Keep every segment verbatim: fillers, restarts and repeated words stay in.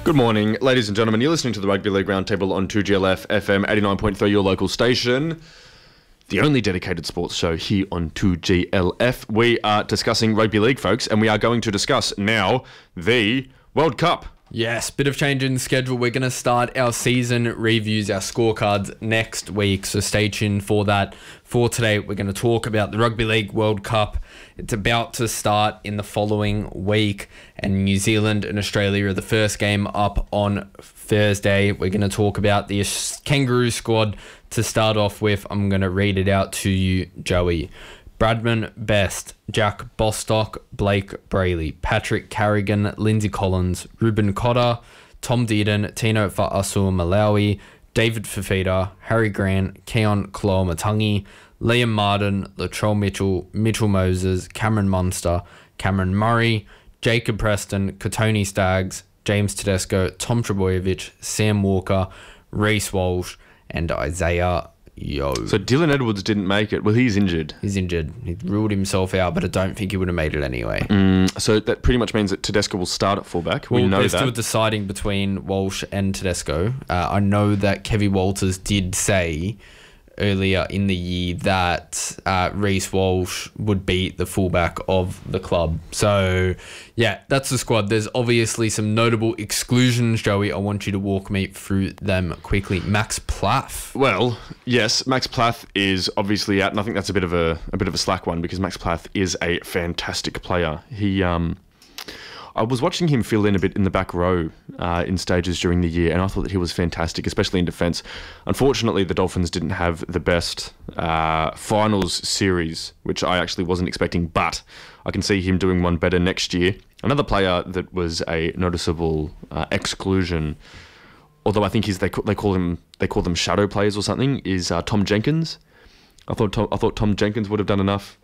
Good morning, ladies and gentlemen. You're listening to the Rugby League Roundtable on two G L F F M eighty-nine point three, your local station. The only dedicated sports show here on two G L F. We are discussing rugby league, folks, and we are going to discuss now the World Cup. Yes, bit of change in the schedule. We're going to start our season reviews, our scorecards next week, so stay tuned for that. For today, we're going to talk about the Rugby League World Cup. It's about to start in the following week, and New Zealand and Australia are the first game up on Thursday. We're going to talk about the Kangaroo squad to start off with. I'm going to read it out to you, Joey. Bradman Best, Jack Bostock, Blake Brayley, Patrick Carrigan, Lindsay Collins, Ruben Cotter, Tom Dearden, Tino Fa'asu Malawi, David Fifita, Harry Grant, Keon Kloamatangi, Liam Martin, Latrell Mitchell, Mitchell Moses, Cameron Munster, Cameron Murray, Jacob Preston, Katoni Staggs, James Tedesco, Tom Trebojevic, Sam Walker, Reece Walsh, and Isaiah Yo. So Dylan Edwards didn't make it. Well, he's injured. He's injured. He ruled himself out, but I don't think he would have made it anyway. Mm, so that pretty much means that Tedesco will start at fullback. We well, know they're that. still deciding between Walsh and Tedesco. Uh, I know that Kevin Walters did say earlier in the year that uh, Reece Walsh would be the fullback of the club. So, yeah, that's the squad. There's obviously some notable exclusions, Joey. I want you to walk me through them quickly. Max Plath. Well, yes, Max Plath is obviously out, and I think that's a bit of a a bit of a slack one because Max Plath is a fantastic player. He um. I was watching him fill in a bit in the back row uh, in stages during the year, and I thought that he was fantastic, especially in defence. Unfortunately, the Dolphins didn't have the best uh, finals series, which I actually wasn't expecting, but I can see him doing one better next year. Another player that was a noticeable uh, exclusion, although I think he's they call, they call him they call them shadow players or something, is uh, Tom Jenkins. I thought Tom, I thought Tom Jenkins would have done enough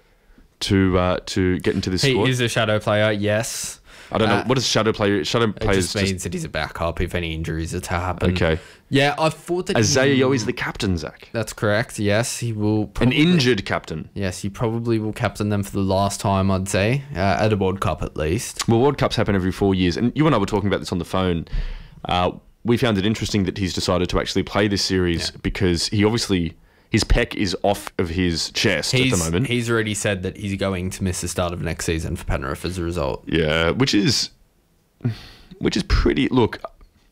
to uh, to get into this He squad. He is a shadow player, yes. I don't know. Uh, what is shadow player? Shadow It players just means that he's a backup if any injuries are to happen. Okay. Yeah, I thought that Isaiah he, Yo is the captain, Zach. That's correct. Yes, he will. An Probably, injured captain. Yes, he probably will captain them for the last time, I'd say, uh, at a World Cup at least. Well, World Cups happen every four years, and you and I were talking about this on the phone. Uh, we found it interesting that he's decided to actually play this series Yeah. because he obviously his pec is off of his chest He's, at the moment. He's already said that he's going to miss the start of next season for Penrith as a result. Yeah, which is which is pretty. Look,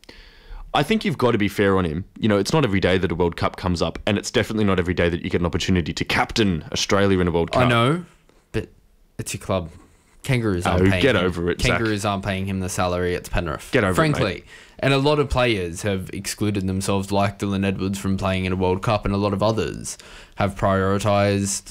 I think you've got to be fair on him. You know, it's not every day that a World Cup comes up, and it's definitely not every day that you get an opportunity to captain Australia in a World Cup. I know, but it's your club. Kangaroos aren't Oh, paying get him. over it, Zach. Kangaroos aren't paying him the salary. It's Penrith. Get over it, Frankly. mate. And a lot of players have excluded themselves, like Dylan Edwards, from playing in a World Cup, and a lot of others have prioritised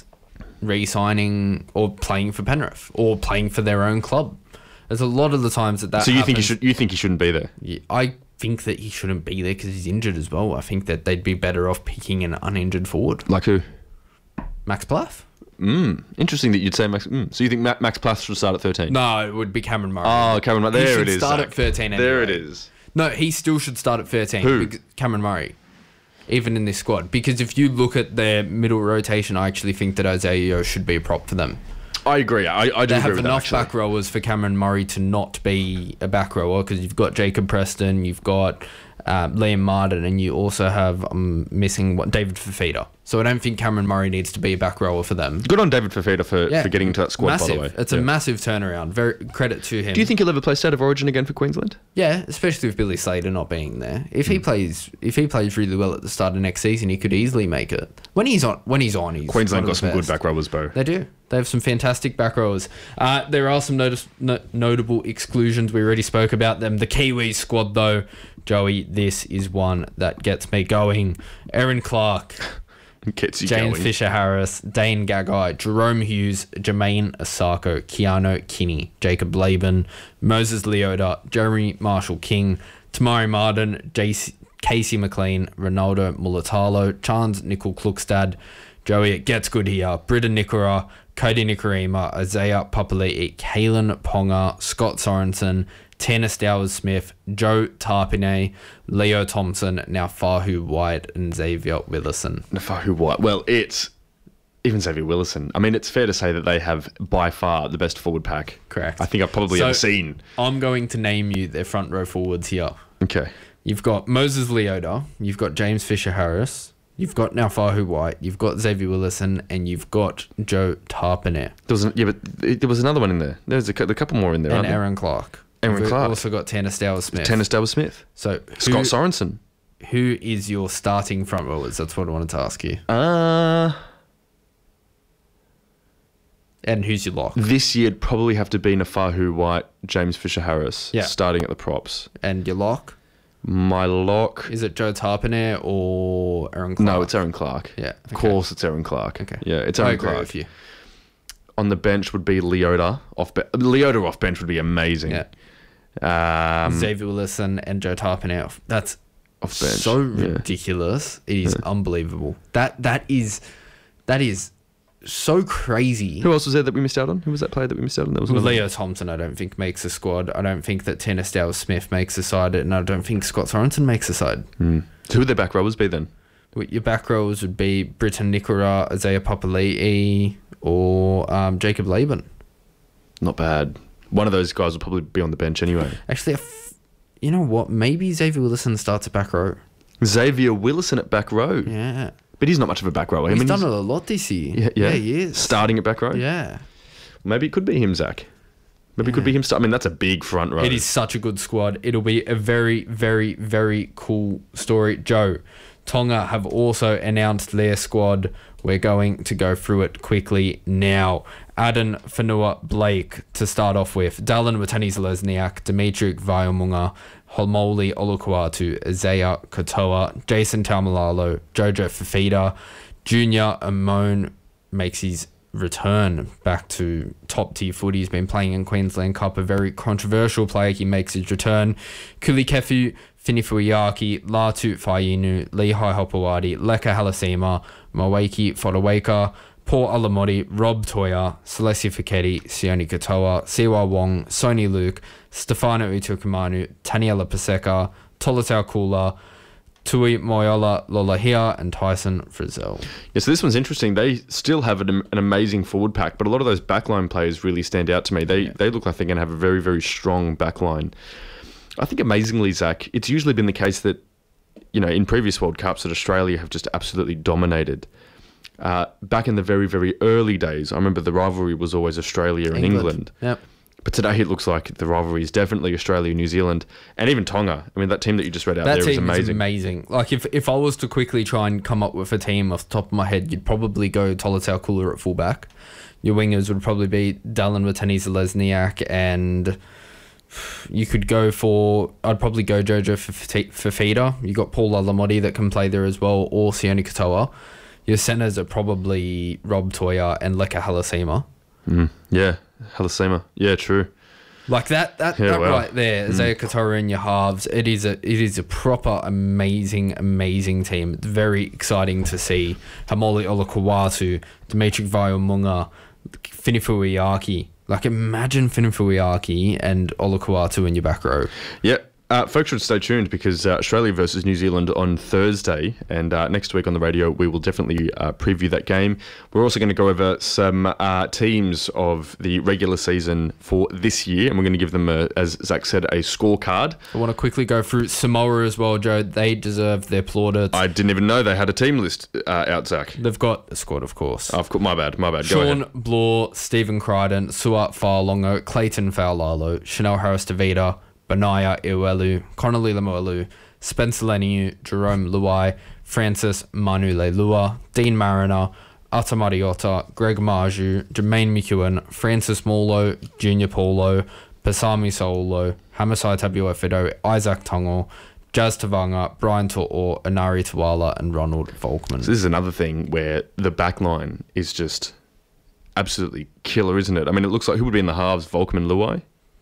re-signing or playing for Penrith or playing for their own club. There's a lot of the times that that So you happens. think he should? You think he shouldn't be there? Yeah, I think that he shouldn't be there because he's injured as well. I think that they'd be better off picking an uninjured forward. Like who? Max Plath? Mm, interesting that you'd say Max. Mm. So you think Ma- Max Plath should start at thirteen? No, it would be Cameron Murray. Oh, Cameron Murray. He There should it is. start Zach. at thirteen anyway. There it is. No, he still should start at thirteen. Who? Because Cameron Murray. Even in this squad. Because if you look at their middle rotation, I actually think that Isaiah Yo should be a prop for them. I agree. I, I do They agree have with enough that, back rowers for Cameron Murray to not be a back rower because you've got Jacob Preston, you've got uh, Liam Martin, and you also have um, missing what David Fifita. So I don't think Cameron Murray needs to be a back rower for them. Good on David Fifita for, Yeah, for getting into that squad, massive. by the way. It's Yeah. a massive turnaround. Very credit to him. Do you think he'll ever play State of Origin again for Queensland? Yeah, especially with Billy Slater not being there. If he plays, if he plays really well at the start of next season, he could easily make it. When he's on, when he's on, he's Queensland one got of some the good best. back rowers, Bo. They do. They have some fantastic back rowers. Uh, there are some notice, no, notable exclusions. We already spoke about them. The Kiwis squad, though, Joey, this is one that gets me going. Erin Clark, Gets you Jane going. Fisher-Harris, Dane Gagai, Jerome Hughes, Jermaine Asako, Keanu Kinney, Jacob Laban, Moses Leota, Jeremy Marshall-King, Tamari Martin, J C, Casey McLean, Ronaldo Mulatalo, Chance Nickel-Klukstad, Joey, it gets good here, Britta Nikora, Cody Nikorima, Isaiah Papali'i, Kalen Ponga, Scott Sorensen, Tanner Stowers-Smith, Joe Tarpine, Leo Thompson, now Fahu White, and Xavier Willison. Nafahu White. Well, it's even Xavier Willison. I mean, it's fair to say that they have by far the best forward pack. Correct. I think I've probably So- ever seen. I'm going to name you their front row forwards here. Okay. You've got Moses Leota, you've got James Fisher-Harris, you've got Naufahu White, you've got Xavier Willison, and you've got Joe Tarpanet. There was an, yeah, but there was another one in there. There's a, cou- a couple more in there. And aren't there? Aaron Clark. Aaron We've Clark. also got Tanner Stowers-Smith. Tennis Dallas Smith. So who, Scott Sorensen. who is your starting front rowers? That's what I wanted to ask you. Uh, And who's your lock? this year it'd probably have to be Naufahu White, James Fisher-Harris, Yeah. starting at the props. And your lock? My lock... Is it Joe Tarpanet or Aaron Clark? No, it's Aaron Clark. Yeah. Of course it's Aaron Clark. Okay. Yeah, it's I Aaron agree Clark. with you. On the bench would be Leota. Off be- Leota off bench would be amazing. Yeah. Um, Xavier Willison and Joe Tarpanet. That's off bench. so yeah. ridiculous. It is unbelievable. That that is that is so crazy. Who else was there that we missed out on? Who was that player that we missed out on? There was Well, another- Leo Thompson, I don't think makes a squad. I don't think that Tanner Stowers-Smith makes a side, and I don't think Scott Sorensen makes a side. Hmm. So who would their back rowers be then? Your back rows would be Britton Nikora, Isaiah Papali'i, or um, Jacob Laban. Not bad. One of those guys will probably be on the bench anyway. Actually, I f- you know what? Maybe Xavier Willison starts at back row. Xavier Willison at back row. Yeah. But he's not much of a back rower. I He's mean, done it a lot this year. Yeah, yeah. he is. Starting at back row? Yeah. Maybe it could be him, Zach. Maybe it could Yeah. be him. Start. I mean, that's a big front row. It is such a good squad. It'll be a very, very, very cool story. Joe, Tonga have also announced their squad. We're going to go through it quickly now. Aden Fanua Blake to start off with. Dallin Watani-Zelezniak, Dimitri Vaiamunga, Holmoli Olukwatu, Isaiah Katoa, Jason Taumalalo, Jojo Fafita, Junior Amone makes his return back to top tier footy. He's been playing in Queensland Cup, a very controversial player. He makes his return. Kulikefu Finifuiaki, Latu Fainu, Lehigh Hopewadi, Leka Halasima, Mawaki Fodawaka, Paul Alamoti, Rob Toya, Celestia Fiketti, Sione Katoa, Siwa Wong, Sony Luke, Stefano Utukumanu, Taniela Paseka, Tolotau Kula, Tui Moyola Lolahia, and Tyson Frizzell. Yeah, so this one's interesting. They still have an, an amazing forward pack, but a lot of those backline players really stand out to me. They Yeah. they look like they're going to have a very, very strong backline. I think amazingly, Zach, it's usually been the case that, you know, in previous World Cups that Australia have just absolutely dominated. Uh, back in the very, very early days, I remember the rivalry was always Australia and England. Yep. But today it looks like the rivalry is definitely Australia, New Zealand, and even Tonga. I mean, that team that you just read out That there team is amazing. is amazing. Like, if, if I was to quickly try and come up with a team off the top of my head, you'd probably go Tolotau Kula at fullback. Your wingers would probably be Dallin Watani-Zelezniak, and you could go for... I'd probably go Jojo Fafita. You got Paul Alamoti that can play there as well, or Sione Katoa. Your centres are probably Rob Toya and Leka Halasima. Mm, yeah, Halasima. Yeah, true. Like that, that, Yeah, that wow. right there, Isaiah Katoa in your halves. It is a, it is a proper amazing, amazing team. It's very exciting to see. Hamoli Olakawatu, Dimitri Vaiamunga, Finifuiaki. Like, imagine Finifuiaki and Olakawatu in your back row. Yeah. Uh, folks should stay tuned because uh, Australia versus New Zealand on Thursday, and uh, next week on the radio we will definitely uh, preview that game. We're also going to go over some uh, teams of the regular season for this year, and we're going to give them, a, as Zach said, a scorecard. I want to quickly go through Samoa as well, Joe. They deserve their plaudits. I didn't even know they had a team list uh, out, Zach. They've got a squad, of course. I've got my bad, my bad. Go Sean ahead. Bloor, Stephen Crichton, Suat Farlongo, Clayton Faulalo, Chanel Harris-Tavita, Benaya Iwelu, Connolly Lemuelu, Spencer Leniu, Jerome Luai, Francis Manu Leilua, Dean Mariner, Ata Mariota, Greg Marju, Jermaine McEwen, Francis Morlo, Junior Paulo, Pasami Solo, Hamasai Tabuafido, Isaac Tungle, Jazz Tavanga, Brian To'o, Anari Tawala, and Ronald Volkman. So this is another thing where the back line is just absolutely killer, isn't it? I mean, it looks like who would be in the halves? Volkman, Luai?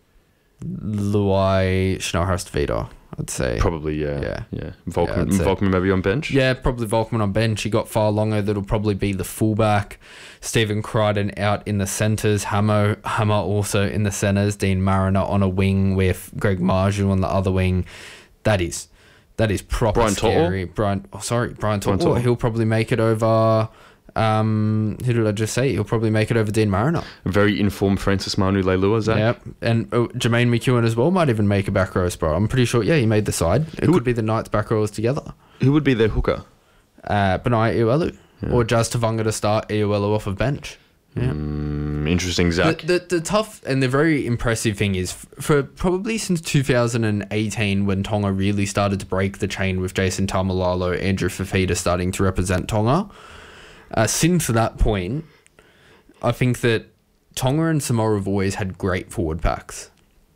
Luai, Chanel Harris-Tavita, I'd say. Probably, yeah. Yeah. Yeah. Volkman, Yeah, I'd say. Volkman maybe on bench? Yeah, probably Volkman on bench. You got Farlongo that'll probably be the fullback. Stephen Crichton out in the centres. Hamo, Hammer also in the centres. Dean Mariner on a wing with Greg Marju on the other wing. That is that is proper Brian scary. Brian, oh, sorry, Brian Brian To'o. To'o. He'll probably make it over Um, who did I just say? He'll probably make it over Dean Mariner. Very informed Francis Manu Leilua, Zach. Yep. And uh, Jermaine McEwen as well might even make a back row spot. I'm pretty sure, yeah, he made the side. It Who could would- be the Knights back rowers together. Who would be their hooker? Uh, Benai Iwelu. Yeah. Or Jazz Tavanga to start Iwelu off of bench. Yeah. Mm, interesting, Zach. The, the, the tough and the very impressive thing is, f- for probably since two thousand eighteen, when Tonga really started to break the chain with Jason Tamalalo, Andrew Fafita starting to represent Tonga, uh, since that point, I think that Tonga and Samoa have always had great forward packs.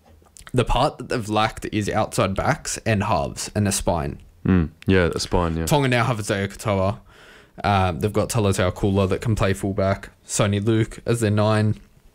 The part that they've lacked is outside backs and halves and a spine. Mm, yeah, the spine, yeah. Tonga now have Isaiah Katoa. Um, they've got Talatau Kula that can play fullback. Sony Luke as their nine.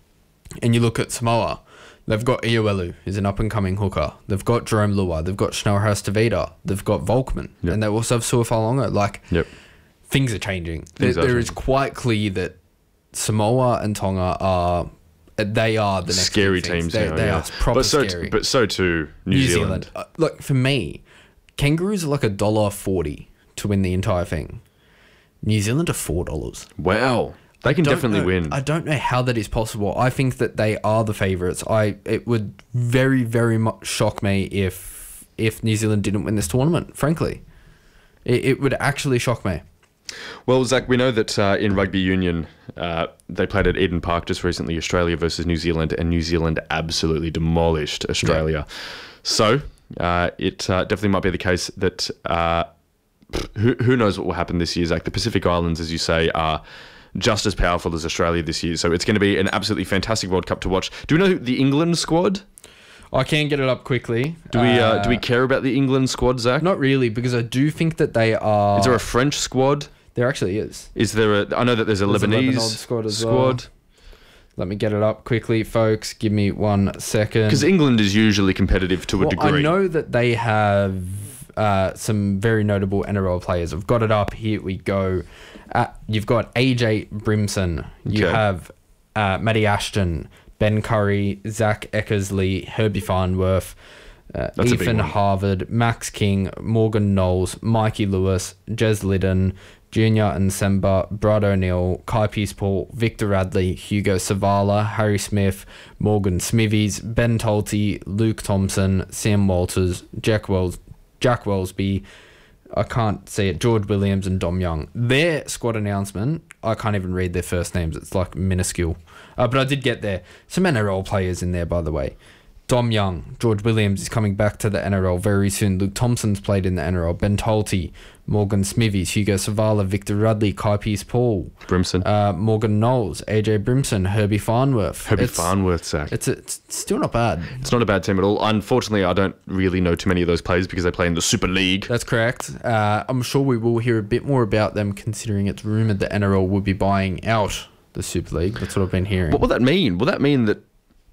And you look at Samoa. They've got Iowelu, who's an up-and-coming hooker. They've got Jerome Lua. They've got Schnellhurst Tavita. They've got Volkman. Yep. And they also have Suafalonga. Like, Yep. things are changing. Things there are there is changing. quite clear that Samoa and Tonga are... They are the next Scary big things. teams They, now, they yeah. are proper but so scary. T- but so too New, New Zealand. Zealand. Uh, look, for me, Kangaroos are like a dollar forty to win the entire thing. New Zealand are four dollars. Wow. They can Don't definitely know- win. I don't know how that is possible. I think that they are the favourites. I it would very very much shock me if if New Zealand didn't win this tournament. Frankly, it, it would actually shock me. Well, Zach, we know that uh, in rugby union, uh, they played at Eden Park just recently, Australia versus New Zealand, and New Zealand absolutely demolished Australia. So uh, it uh, definitely might be the case that uh, who, who knows what will happen this year, Zach. The Pacific Islands, as you say, are just as powerful as Australia this year. So it's going to be an absolutely fantastic World Cup to watch. Do we know the England squad? I can get it up quickly. Do we uh, Uh, do we care about the England squad, Zach? Not really, because I do think that they are. Is there a French squad? There actually is. Is there a? I know that there's a There's a Lebanese Lebanon squad as squad. well. Let me get it up quickly, folks. Give me one second. Because England is usually competitive to a Well, degree. I know that they have uh, some very notable N R L players. I've got it up. Here we go. Uh, you've got A J Brimson. You Okay. have uh, Matty Ashton, Ben Curry, Zach Eckersley, Herbie Farnworth, uh, That's a big Ethan one. Harvard, Max King, Morgan Knowles, Mikey Lewis, Jez Liddon, Junior and Semba, Brad O'Neill, Kai Peace-Paul, Victor Radley, Hugo Savala, Harry Smith, Morgan Smithies, Ben Tolte, Luke Thompson, Sam Walters, Jack Wells, Jack Wellsby, I can't see it, George Williams and Dom Young. Their squad announcement, I can't even read their first names. It's like minuscule. Uh, but I did get there. Some N R L players in there, by the way. Dom Young, George Williams is coming back to the N R L very soon. Luke Thompson's played in the N R L. Ben Tolte, Morgan Smithies, Hugo Savala, Victor Radley, Kai Peace-Paul, Brimson. uh, Morgan Knowles, A J Brimson, Herbie Farnworth. Herbie it's, Farnworth, Zach. It's, it's still not bad. It's not a bad team at all. Unfortunately, I don't really know too many of those players because they play in the Super League. That's correct. Uh, I'm sure we will hear a bit more about them, considering it's rumoured that N R L will be buying out the Super League. That's what I've been hearing. What will that mean? Will that mean that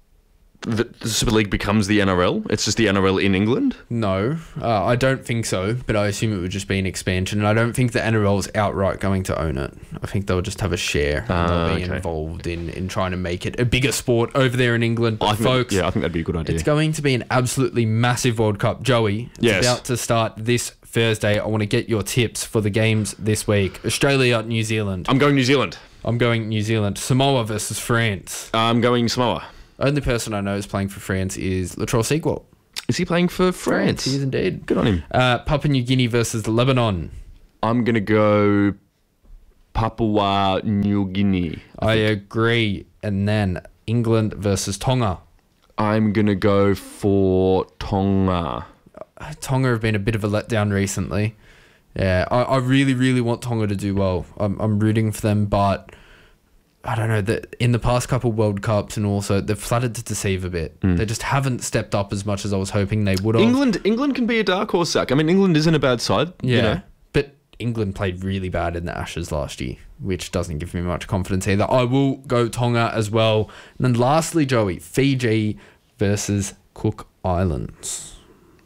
the, the Super League becomes the N R L? It's just the N R L in England? No, uh, I don't think so, but I assume it would just be an expansion, and I don't think the N R L is outright going to own it. I think they'll just have a share, and Ah, they'll be okay. involved in, in trying to make it a bigger sport over there in England. But I think folks, that, yeah, I think that'd be a good idea. it's going to be an absolutely massive World Cup. Joey, it's Yes. about to start this Thursday. I want to get your tips for the games this week. Australia, New Zealand. I'm going New Zealand. I'm going New Zealand. Samoa versus France. I'm going Samoa. Only person I know is playing for France is Latrell Sequel. Is he playing for France? He is indeed. Good on him. Uh, Papua New Guinea versus Lebanon. I'm going to go Papua New Guinea. I agree. And then England versus Tonga. I'm going to go for Tonga. Tonga have been a bit of a letdown recently. Yeah, I, I really, really want Tonga to do well. I'm, I'm rooting for them, but I don't know, that in the past couple World Cups and also they've flattered to deceive a bit. Mm. They just haven't stepped up as much as I was hoping they would have. England England can be a dark horse, Zach. I mean, England isn't a bad side. Yeah, You know. but England played really bad in the Ashes last year, which doesn't give me much confidence either. I will go Tonga as well. And then lastly, Joey, Fiji versus Cook Islands.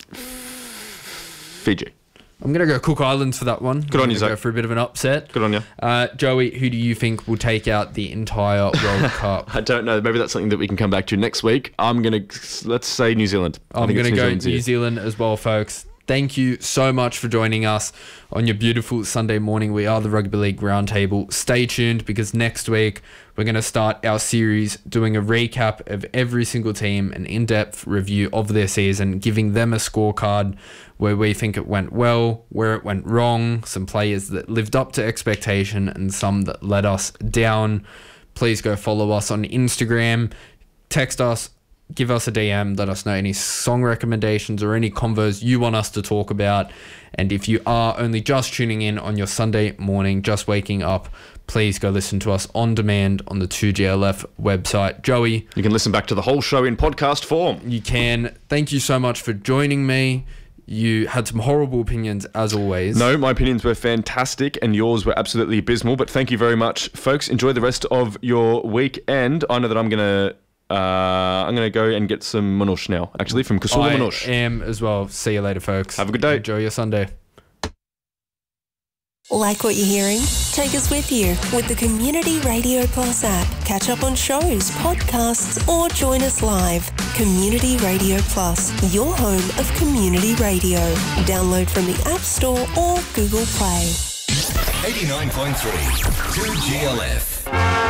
Fiji. I'm going to go Cook Islands for that one. Good on you, Go Zach. for a bit of an upset. Good on you. Uh, Joey, who do you think will take out the entire World Cup? I don't know. Maybe that's something that we can come back to next week. I'm going to, let's say New Zealand. I I'm think going it's to go Zealand's New year. Zealand as well, folks. thank you so much for joining us on your beautiful Sunday morning. We are the Rugby League Roundtable. Stay tuned, because next week we're going to start our series doing a recap of every single team, an in-depth review of their season, giving them a scorecard where we think it went well, where it went wrong, some players that lived up to expectation and some that let us down. Please go follow us on Instagram, text us, give us a D M, let us know any song recommendations or any convos you want us to talk about. And if you are only just tuning in on your Sunday morning, just waking up, please go listen to us on demand on the two G L F website. Joey, you can listen back to the whole show in podcast form. You can. Thank you so much for joining me. You had some horrible opinions, as always. No, my opinions were fantastic and yours were absolutely abysmal, but thank you very much, folks. Enjoy the rest of your weekend. I know that I'm going to uh, I'm gonna go and get some manush now, actually, from Kasula Manush. I am as well. See you later, folks. Have a good day. Enjoy your Sunday. Like what you're hearing? Take us with you with the Community Radio Plus app. Catch up on shows, podcasts, or join us live. Community Radio Plus, your home of community radio. Download from the App Store or Google Play. eighty-nine point three two G L F.